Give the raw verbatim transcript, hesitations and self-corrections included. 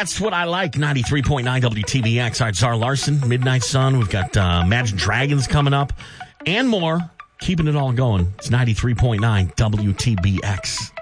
That's what I like. ninety-three point nine W T B X. All right, Czar Larson, Midnight Sun. We've got uh, Imagine Dragons coming up and more. Keeping it all going. It's ninety-three point nine W T B X.